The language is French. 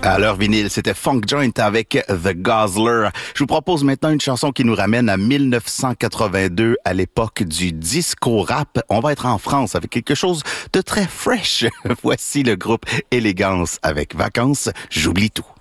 À l'heure vinyle, c'était Funk Joint avec The Guzzler. Je vous propose maintenant une chanson qui nous ramène à 1982, à l'époque du disco rap. On va être en France avec quelque chose de très fresh. Voici le groupe Élégance avec Vacances, j'oublie tout.